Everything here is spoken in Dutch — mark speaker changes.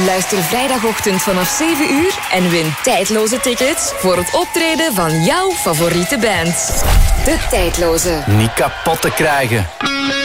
Speaker 1: Luister vrijdagochtend vanaf 7 uur en win tijdloze tickets voor het optreden van jouw favoriete band. De Tijdloze.
Speaker 2: Niet kapot te krijgen.